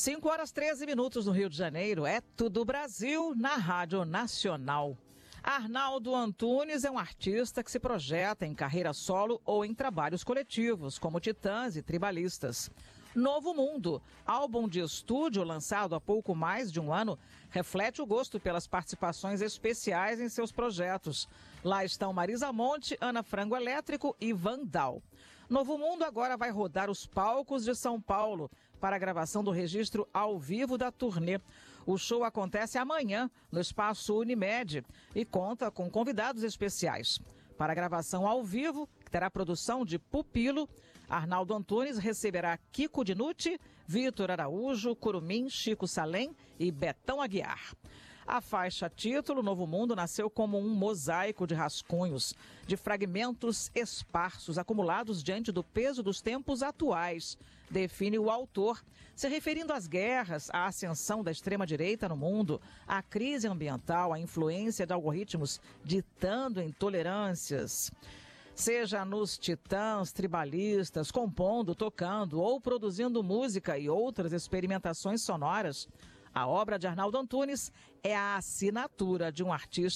5h13 no Rio de Janeiro. É tudo Brasil na Rádio Nacional. Arnaldo Antunes é um artista que se projeta em carreira solo ou em trabalhos coletivos, como Titãs e Tribalistas. Novo Mundo, álbum de estúdio lançado há pouco mais de um ano, reflete o gosto pelas participações especiais em seus projetos. Lá estão Marisa Monte, Ana Frango Elétrico e Vandal. Novo Mundo agora vai rodar os palcos de São Paulo para a gravação do registro ao vivo da turnê. O show acontece amanhã no Espaço Unimed e conta com convidados especiais. Para a gravação ao vivo, que terá produção de Pupilo, Arnaldo Antunes receberá Kiko Dinucci, Vitor Araújo, Curumim, Chico Salem e Betão Aguiar. A faixa título, Novo Mundo, nasceu como um mosaico de rascunhos, de fragmentos esparsos, acumulados diante do peso dos tempos atuais, define o autor, se referindo às guerras, à ascensão da extrema-direita no mundo, à crise ambiental, à influência de algoritmos ditando intolerâncias. Seja nos Titãs, Tribalistas, compondo, tocando ou produzindo música e outras experimentações sonoras, a obra de Arnaldo Antunes é a assinatura de um artista